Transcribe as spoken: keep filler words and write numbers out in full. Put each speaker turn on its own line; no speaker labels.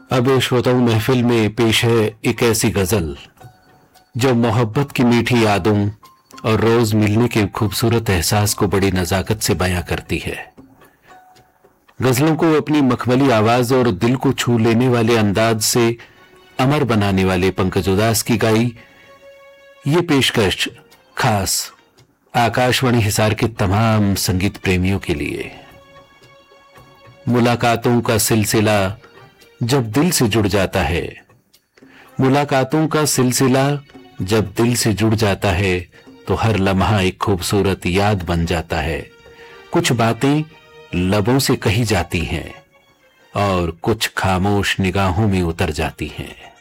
अब श्रोताओं महफिल में पेश है एक ऐसी गजल जो मोहब्बत की मीठी यादों और रोज मिलने के खूबसूरत एहसास को बड़ी नजाकत से बयां करती है। गजलों को अपनी मखमली आवाज और दिल को छू लेने वाले अंदाज से अमर बनाने वाले पंकज उदास की गाई ये पेशकश खास आकाशवाणी हिसार के तमाम संगीत प्रेमियों के लिए। मुलाकातों का सिलसिला जब दिल से जुड़ जाता है, मुलाकातों का सिलसिला जब दिल से जुड़ जाता है तो हर लम्हा एक खूबसूरत याद बन जाता है। कुछ बातें लबों से कही जाती हैं और कुछ खामोश निगाहों में उतर जाती हैं।